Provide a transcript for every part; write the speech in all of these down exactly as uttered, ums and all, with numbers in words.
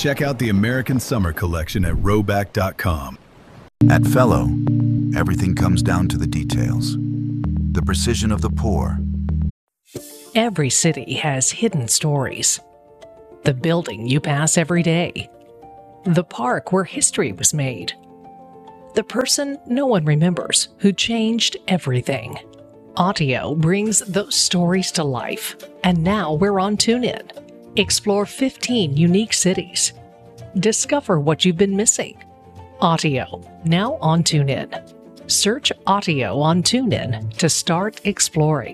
Check out the American Summer Collection at Rhoback dot com. At Fellow, everything comes down to the details. The precision of the pour. Every city has hidden stories. The building you pass every day. The park where history was made. The person no one remembers who changed everything. Audio brings those stories to life. And now we're on TuneIn. Explore fifteen unique cities. Discover what you've been missing. Audio, now on TuneIn. Search Audio on TuneIn to start exploring.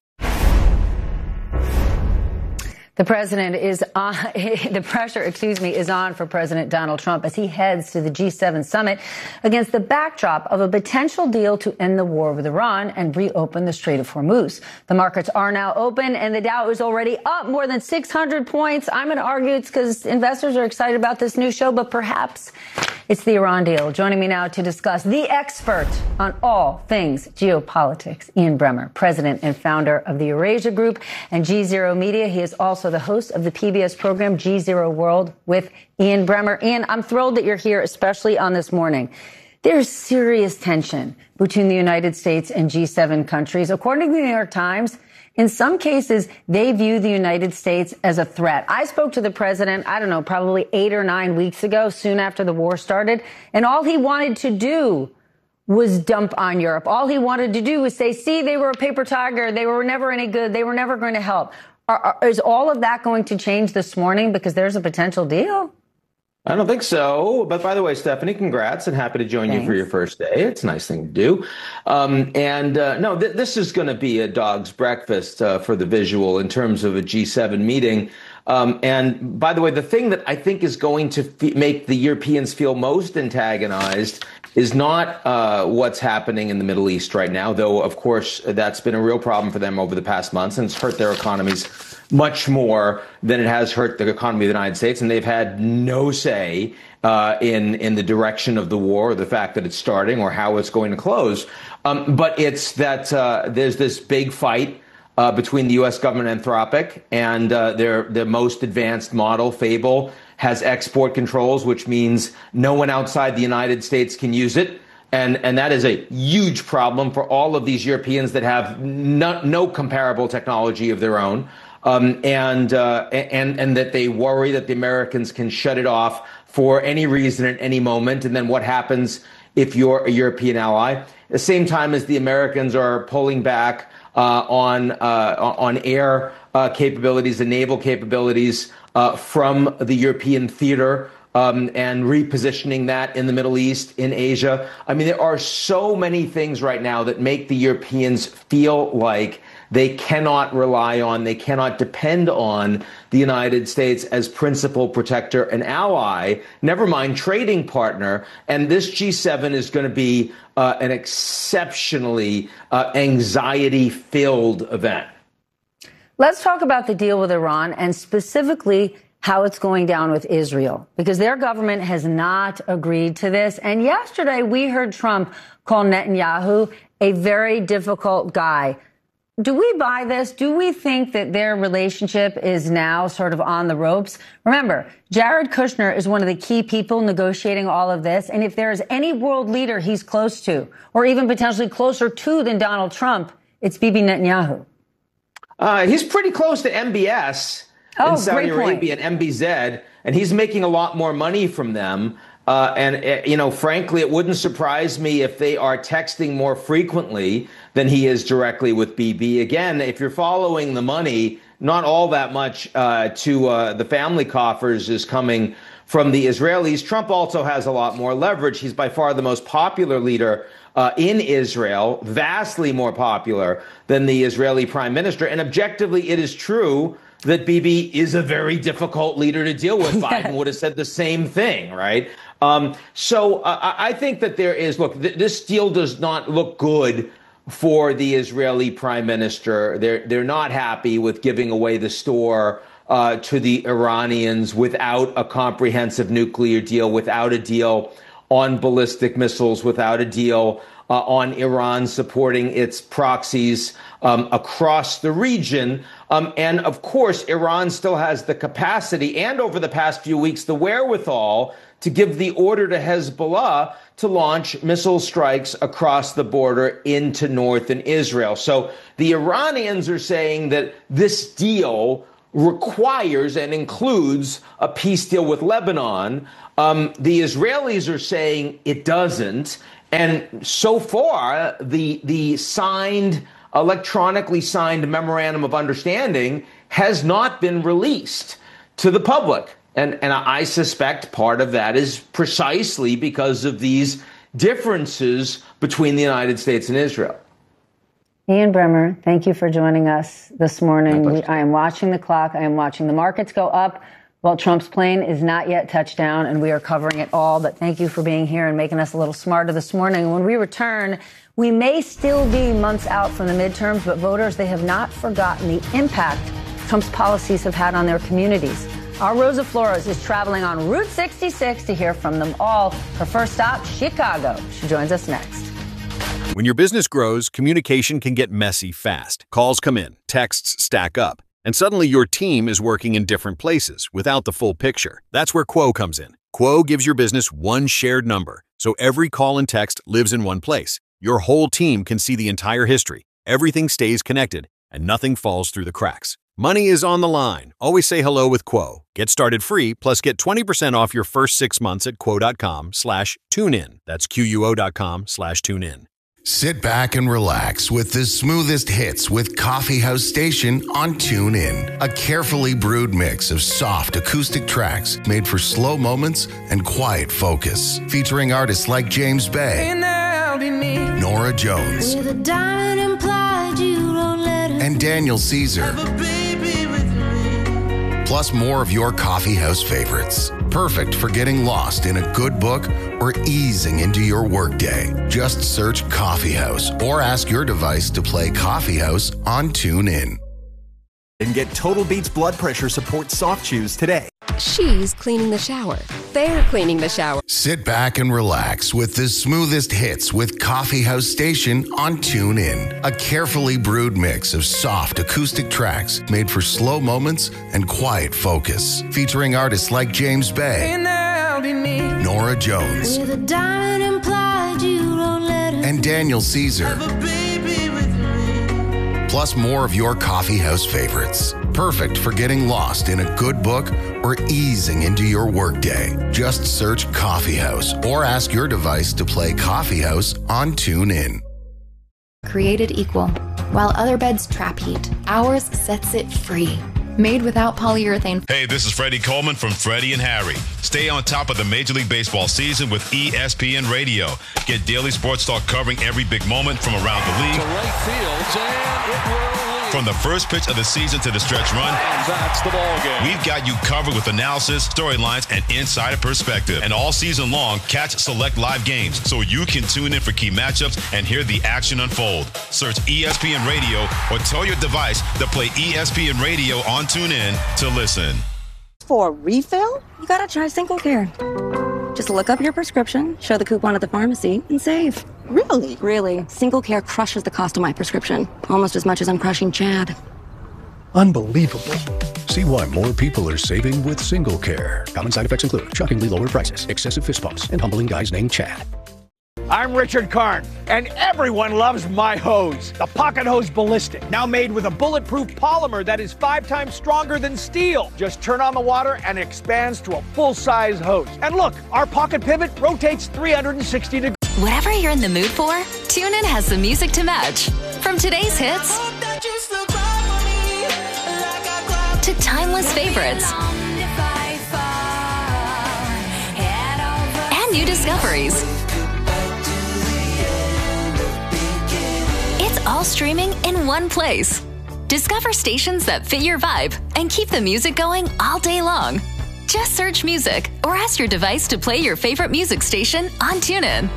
The president is on, the pressure, excuse me, is on for President Donald Trump as he heads to the G seven summit against the backdrop of a potential deal to end the war with Iran and reopen the Strait of Hormuz. The markets are now open and the Dow is already up more than six hundred points. I'm going to argue it's because investors are excited about this new show, but perhaps it's the Iran deal. Joining me now to discuss, the expert on all things geopolitics, Ian Bremmer, president and founder of the Eurasia Group and G Zero Media. He is also the host of the P B S program G Zero World with Ian Bremmer. Ian, I'm thrilled that you're here, especially on this morning. There's serious tension between the United States and G seven countries. According to the New York Times, in some cases, they view the United States as a threat. I spoke to the president, I don't know, probably eight or nine weeks ago, soon after the war started, and all he wanted to do was dump on Europe. All he wanted to do was say, see, they were a paper tiger. They were never any good. They were never going to help. Are, are, is all of that going to change this morning because there's a potential deal? I don't think so. But by the way, Stephanie, congrats and happy to join Thanks. you for your first day. It's a nice thing to do. Um, and uh, no, th- this is going to be a dog's breakfast uh, for the visual in terms of a G seven meeting. Um, and by the way, the thing that I think is going to fe- make the Europeans feel most antagonized is not uh, what's happening in the Middle East right now, though, of course, that's been a real problem for them over the past months, and it's hurt their economies much more than it has hurt the economy of the United States. And they've had no say uh, in, in the direction of the war, or the fact that it's starting, or how it's going to close. Um, but it's that uh, there's this big fight Uh, between the U S government and Anthropic, and uh, their their most advanced model, Fable, has export controls, which means no one outside the United States can use it. And and that is a huge problem for all of these Europeans that have no, no comparable technology of their own, um, and uh, and and that they worry that the Americans can shut it off for any reason at any moment. And then what happens if you're a European ally? At the same time as the Americans are pulling back Uh, on uh, on air uh, capabilities and naval capabilities uh, from the European theater um, and repositioning that in the Middle East, in Asia. I mean, there are so many things right now that make the Europeans feel like they cannot rely on, they cannot depend on the United States as principal protector and ally, never mind trading partner. And this G seven is going to be uh, an exceptionally uh, anxiety-filled event. Let's talk about the deal with Iran and specifically how it's going down with Israel, because their government has not agreed to this. And yesterday we heard Trump call Netanyahu a very difficult guy. Do we buy this? Do we think that their relationship is now sort of on the ropes? Remember, Jared Kushner is one of the key people negotiating all of this. And if there is any world leader he's close to, or even potentially closer to than Donald Trump, it's Bibi Netanyahu. Uh, he's pretty close to M B S oh, in Saudi Arabia point. and M B Z, and he's making a lot more money from them. Uh, and, uh, you know, frankly, it wouldn't surprise me if they are texting more frequently than he is directly with B B. Again, if you're following the money, not all that much uh, to uh, the family coffers is coming from the Israelis. Trump also has a lot more leverage. He's by far the most popular leader uh, in Israel, vastly more popular than the Israeli prime minister. And objectively, it is true that Bibi is a very difficult leader to deal with. Biden would have said the same thing, right? Um, so uh, I think that there is, look, th- this deal does not look good for the Israeli prime minister. They're, they're not happy with giving away the store uh, to the Iranians without a comprehensive nuclear deal, without a deal on ballistic missiles, without a deal uh, on Iran supporting its proxies um, across the region. Um, and of course, Iran still has the capacity and over the past few weeks, the wherewithal to give the order to Hezbollah to launch missile strikes across the border into northern Israel. So the Iranians are saying that this deal requires and includes a peace deal with Lebanon. Um, the Israelis are saying it doesn't. And so far, the the signed, electronically signed memorandum of understanding has not been released to the public. And, and I suspect part of that is precisely because of these differences between the United States and Israel. Ian Bremmer, thank you for joining us this morning. We, I am watching the clock. I am watching the markets go up while Trump's plane is not yet touched down, and we are covering it all. But thank you for being here and making us a little smarter this morning. When we return, we may still be months out from the midterms, but voters, they have not forgotten the impact Trump's policies have had on their communities. Our Rosa Flores is traveling on Route sixty-six to hear from them all. Her first stop, Chicago. She joins us next. When your business grows, communication can get messy fast. Calls come in, texts stack up, and suddenly your team is working in different places without the full picture. That's where Quo comes in. Quo gives your business one shared number, so every call and text lives in one place. Your whole team can see the entire history. Everything stays connected, and nothing falls through the cracks. Money is on the line. Always say hello with Quo. Get started free, plus get twenty percent off your first six months at quo.com slash tune in. That's Q-U-O dot com slash tune in. Sit back and relax with the smoothest hits with Coffee House Station on TuneIn. A carefully brewed mix of soft acoustic tracks made for slow moments and quiet focus. Featuring artists like James Bay, Nora Jones, and Daniel Caesar. Plus more of your coffee house favorites. Perfect for getting lost in a good book or easing into your workday. Just search Coffee House or ask your device to play Coffee House on TuneIn. And get Total Beats blood pressure support soft chews today. She's cleaning the shower. They're cleaning the shower. Sit back and relax with the smoothest hits with Coffee House Station on TuneIn. A carefully brewed mix of soft acoustic tracks made for slow moments and quiet focus. Featuring artists like James Bay, Nora Jones, and Daniel Caesar. Plus more of your coffee house favorites. Perfect for getting lost in a good book or easing into your workday. Just search Coffee House or ask your device to play Coffee House on TuneIn. Created equal. While other beds trap heat, ours sets it free. Made without polyurethane. Hey, this is Freddie Coleman from Freddie and Harry. Stay on top of the Major League Baseball season with E S P N Radio. Get daily sports talk covering every big moment from around the league. To right field, and it will lead. From the first pitch of the season to the stretch run. And that's the ball game. We've got you covered with analysis, storylines, and insider perspective. And all season long, catch select live games so you can tune in for key matchups and hear the action unfold. Search E S P N Radio or tell your device to play E S P N Radio on TuneIn to listen. For a refill, you gotta try Single Care. Just look up your prescription, show the coupon at the pharmacy, and save. Really? Really. Single Care crushes the cost of my prescription, almost as much as I'm crushing Chad. Unbelievable. See why more people are saving with Single Care. Common side effects include shockingly lower prices, excessive fist bumps, and humbling guys named Chad. I'm Richard Karn, and everyone loves my hose, the Pocket Hose Ballistic, now made with a bulletproof polymer that is five times stronger than steel. Just turn on the water and it expands to a full-size hose. And look, our Pocket Pivot rotates three hundred sixty degrees. Whatever you're in the mood for, TuneIn has the music to match. From today's hits to timeless favorites and new discoveries. It's all streaming in one place. Discover stations that fit your vibe and keep the music going all day long. Just search music or ask your device to play your favorite music station on TuneIn.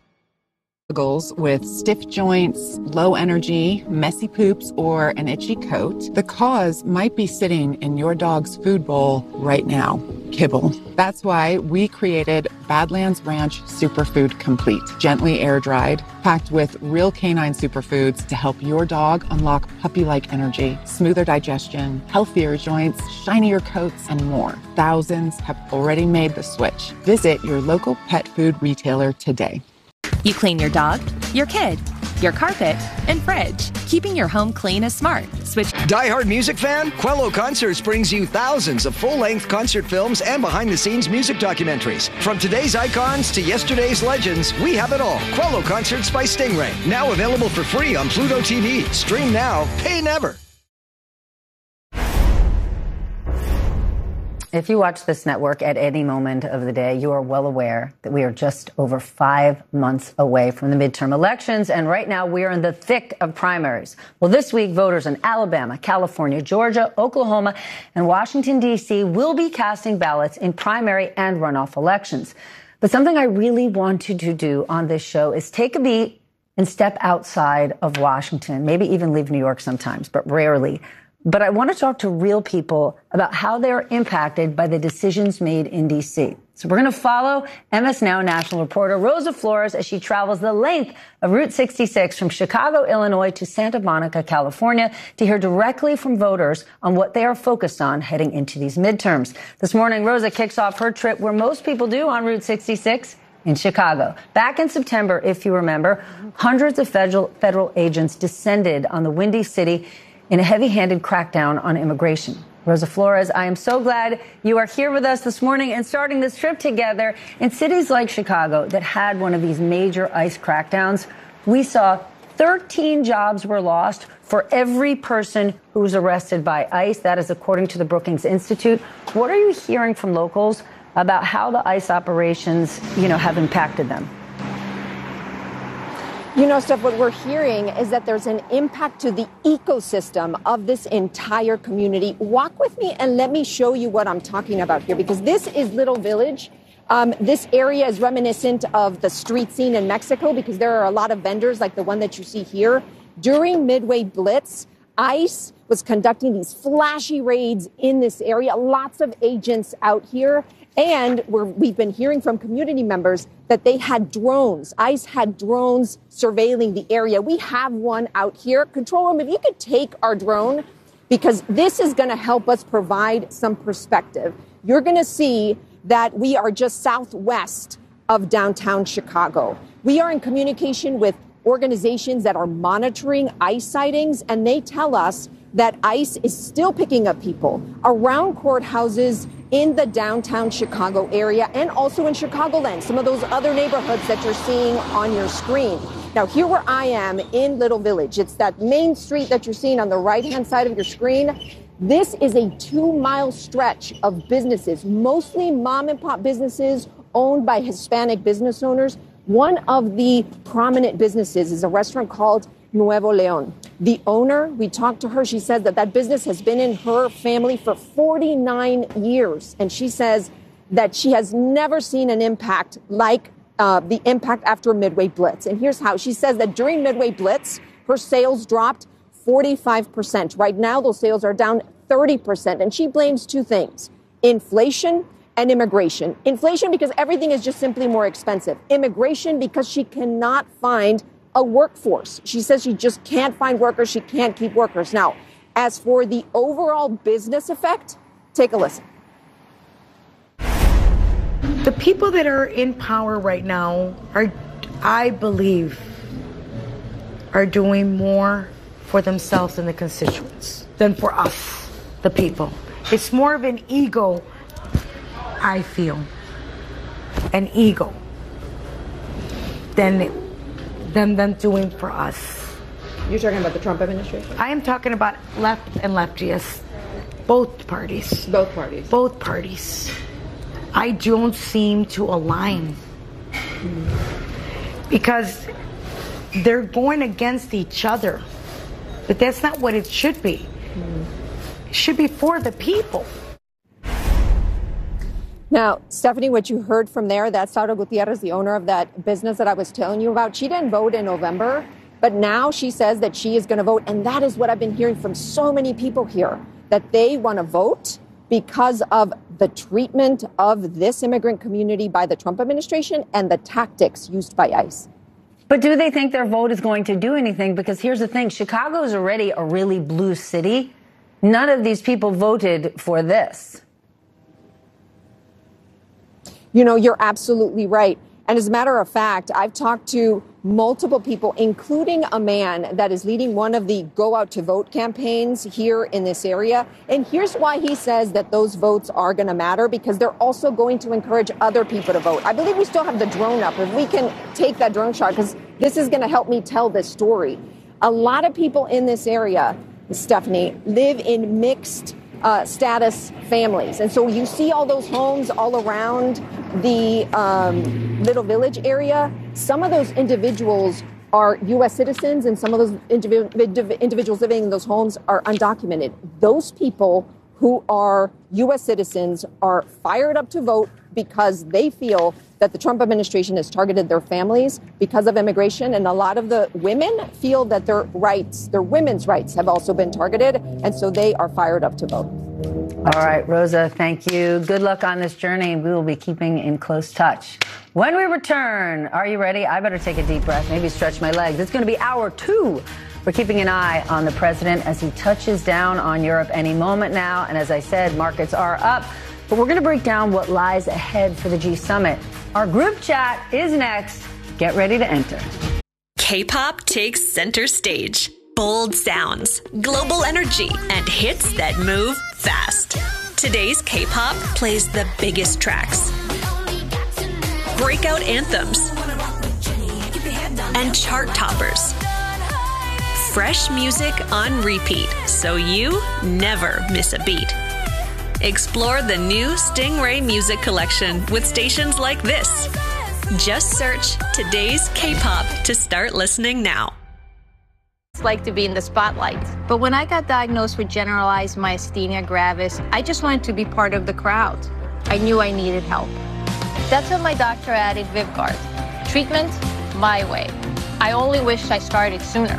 With stiff joints, low energy, messy poops, or an itchy coat, the cause might be sitting in your dog's food bowl right now. kibble. That's why we created Badlands Ranch Superfood Complete, gently air-dried, packed with real canine superfoods to help your dog unlock puppy-like energy, smoother digestion, healthier joints, shinier coats, and more. Thousands have already made the switch. Visit your local pet food retailer today. You clean your dog, your kid, your carpet, and fridge. Keeping your home clean is smart. Switch. Die-hard music fan? Quello Concerts brings you thousands of full-length concert films and behind-the-scenes music documentaries. From today's icons to yesterday's legends, we have it all. Quello Concerts by Stingray. Now available for free on Pluto T V. Stream now, pay never. If you watch this network at any moment of the day, you are well aware that we are just over five months away from the midterm elections. And right now we are in the thick of primaries. Well, this week, voters in Alabama, California, Georgia, Oklahoma, and Washington, D C will be casting ballots in primary and runoff elections. But something I really wanted to do on this show is take a beat and step outside of Washington, maybe even leave New York sometimes, but rarely. But I want to talk to real people about how they're impacted by the decisions made in D C. So we're going to follow M S Now national reporter Rosa Flores as she travels the length of Route sixty-six from Chicago, Illinois to Santa Monica, California, to hear directly from voters on what they are focused on heading into these midterms. This morning, Rosa kicks off her trip where most people do on Route sixty-six, in Chicago. Back in September, if you remember, hundreds of federal, federal agents descended on the Windy City in a heavy-handed crackdown on immigration. Rosa Flores, I am so glad you are here with us this morning and starting this trip together in cities like Chicago that had one of these major ICE crackdowns. We saw thirteen jobs were lost for every person who was arrested by ICE. That is according to the Brookings Institute. What are you hearing from locals about how the ICE operations, you know, have impacted them? You know, Steph, what we're hearing is that there's an impact to the ecosystem of this entire community. Walk with me and let me show you what I'm talking about here, because this is Little Village. Um, this area is reminiscent of the street scene in Mexico because there are a lot of vendors like the one that you see here. During Midway Blitz, ICE was conducting these flashy raids in this area, lots of agents out here. And we're, we've been hearing from community members that they had drones. ICE had drones surveilling the area. We have one out here. Control room, if you could take our drone, because this is going to help us provide some perspective. You're going to see that we are just southwest of downtown Chicago. We are in communication with organizations that are monitoring ICE sightings, and they tell us that ICE is still picking up people around courthouses in the downtown Chicago area and also in Chicagoland, some of those other neighborhoods that you're seeing on your screen. Now, here where I am in Little Village, it's that main street that you're seeing on the right-hand side of your screen. This is a two-mile stretch of businesses, mostly mom-and-pop businesses owned by Hispanic business owners. One of the prominent businesses is a restaurant called Nuevo Leon. The owner, we talked to her, she said that that business has been in her family for forty-nine years. And she says that she has never seen an impact like uh, the impact after Midway Blitz. And here's how. She says that during Midway Blitz, her sales dropped forty-five percent. Right now, those sales are down thirty percent. And she blames two things: inflation and immigration. Inflation because everything is just simply more expensive. Immigration because she cannot find a workforce. She says she just can't find workers. She can't keep workers. Now, as for the overall business effect, take a listen. The people that are in power right now are, I believe, are doing more for themselves and the constituents than for us, the people. It's more of an ego, I feel, an ego than than them doing for us. You're talking about the Trump administration? I am talking about left and leftists, both parties. Both parties. Both parties. I don't seem to align mm. because they're going against each other. But that's not what it should be. Mm. It should be for the people. Now, Stephanie, what you heard from there, that's Sara Gutierrez, the owner of that business that I was telling you about. She didn't vote in November, but now she says that she is going to vote. And that is what I've been hearing from so many people here, that they want to vote because of the treatment of this immigrant community by the Trump administration and the tactics used by ICE. But do they think their vote is going to do anything? Because here's the thing, Chicago is already a really blue city. None of these people voted for this. You know, you're absolutely right. And as a matter of fact, I've talked to multiple people, including a man that is leading one of the Go Out to Vote campaigns here in this area. And here's why he says that those votes are going to matter, because they're also going to encourage other people to vote. I believe we still have the drone up. If we can take that drone shot, because this is going to help me tell this story. A lot of people in this area, Stephanie, live in mixed Uh, status families. And so you see all those homes all around the um, Little Village area. Some of those individuals are U S citizens, and some of those indiv- indiv- individuals living in those homes are undocumented. Those people who are U S citizens are fired up to vote because they feel that the Trump administration has targeted their families because of immigration. And a lot of the women feel that their rights, their women's rights, have also been targeted. And so they are fired up to vote. All right, Rosa, thank you. Good luck on this journey. We will be keeping in close touch. When we return, are you ready? I better take a deep breath, maybe stretch my legs. It's going to be hour two. We're keeping an eye on the president as he touches down on Europe any moment now. And as I said, markets are up. But we're going to break down what lies ahead for the G Summit. Our group chat is next. Get ready to enter. K-pop takes center stage. Bold sounds, global energy, and hits that move fast. Today's K-pop plays the biggest tracks, breakout anthems, and chart toppers. Fresh music on repeat, so you never miss a beat. Explore the new Stingray Music Collection with stations like this. Just search Today's K-pop to start listening now. It's like to be in the spotlight. But when I got diagnosed with generalized myasthenia gravis, I just wanted to be part of the crowd. I knew I needed help. That's when my doctor added Vyvgart. Treatment, my way. I only wish I started sooner.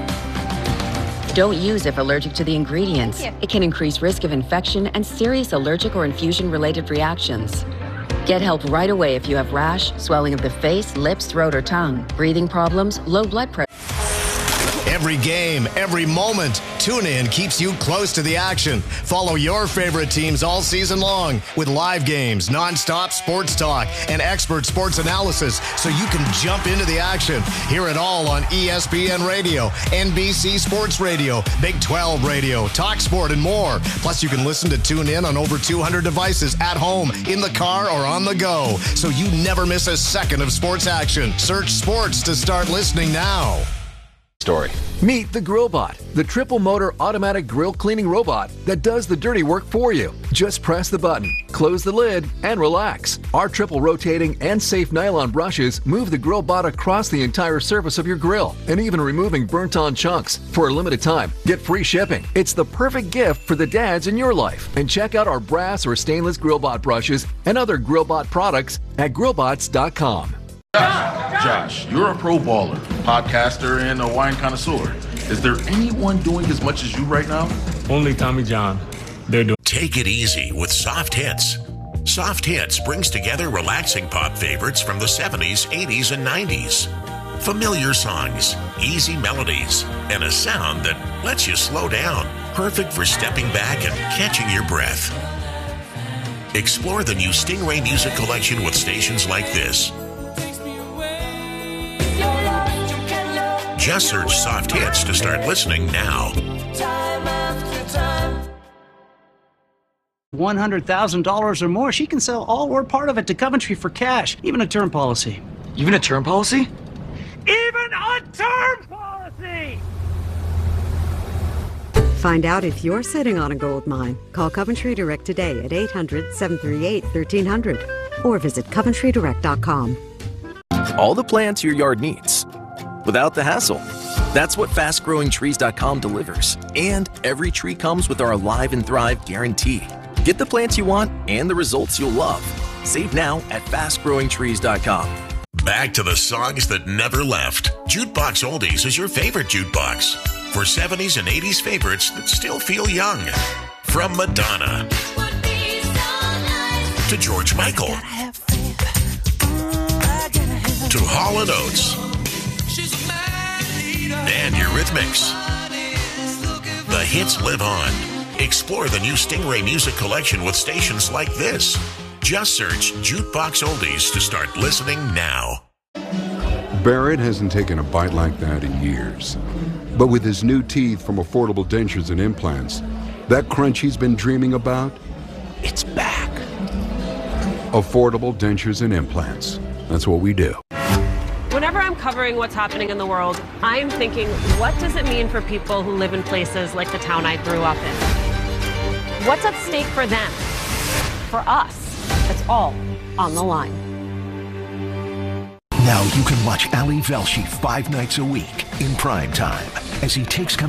Don't use if allergic to the ingredients. It can increase risk of infection and serious allergic or infusion-related reactions. Get help right away if you have rash, swelling of the face, lips, throat, or tongue, breathing problems, low blood pressure. Every game, every moment, TuneIn keeps you close to the action. Follow your favorite teams all season long with live games, nonstop sports talk, and expert sports analysis so you can jump into the action. Hear it all on E S P N Radio, N B C Sports Radio, Big twelve Radio, TalkSport, and more. Plus, you can listen to TuneIn on over two hundred devices at home, in the car, or on the go, so you never miss a second of sports action. Search sports to start listening now. Story. Meet the GrillBot, the triple motor automatic grill cleaning robot that does the dirty work for you. Just press the button, close the lid, and relax. Our triple rotating and safe nylon brushes move the GrillBot across the entire surface of your grill and even removing burnt-on chunks. For a limited time, get free shipping. It's the perfect gift for the dads in your life. And check out our brass or stainless GrillBot brushes and other GrillBot products at grillbots dot com. Josh, you're a pro baller, podcaster, and a wine connoisseur. Is there anyone doing as much as you right now? Only Tommy John. They're doing. Take it easy with Soft Hits. Soft Hits brings together relaxing pop favorites from the seventies, eighties, and nineties. Familiar songs, easy melodies, and a sound that lets you slow down. Perfect for stepping back and catching your breath. Explore the new Stingray Music Collection with stations like this. Just search Soft Hits to start listening now. one hundred thousand dollars or more, she can sell all or part of it to Coventry for cash, even a term policy. Even a term policy? Even a term policy! Find out if you're sitting on a gold mine. Call Coventry Direct today at eight hundred, seven three eight, one three zero zero or visit coventry direct dot com. All the plants your yard needs, without the hassle. That's what fast growing trees dot com delivers. And every tree comes with our Alive and Thrive guarantee. Get the plants you want and the results you'll love. Save now at fast growing trees dot com. Back to the songs that never left. Jukebox Oldies is your favorite jukebox. For seventies and eighties favorites that still feel young. From Madonna. to George Michael to Hall and Oates and Eurythmics. The hits live on. Explore the new Stingray Music Collection with stations like this. Just search Jukebox Oldies to start listening now. Barrett hasn't taken a bite like that in years. But with his new teeth from Affordable Dentures and Implants, that crunch he's been dreaming about, it's back. Affordable Dentures and Implants. That's what we do. Whenever I'm covering what's happening in the world, I'm thinking, what does it mean for people who live in places like the town I grew up in? What's at stake for them? For us? It's all on the line. Now you can watch Ali Velshi five nights a week in prime time as he takes